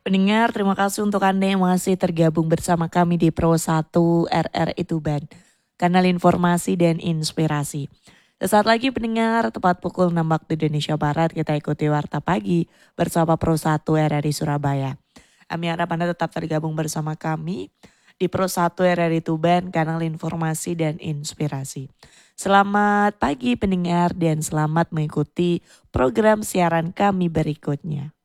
Pendengar, terima kasih untuk Anda yang masih tergabung bersama kami di Pro 1 RRI Tuban, kanal informasi dan inspirasi. Sesaat lagi pendengar, tepat pukul 6 waktu Indonesia Barat, kita ikuti Warta Pagi bersama Pro 1 RRI Surabaya. Kami harap Anda tetap tergabung bersama kami di Pro 1 RRI Tuban, kanal informasi dan inspirasi. Selamat pagi pendengar dan selamat mengikuti program siaran kami berikutnya.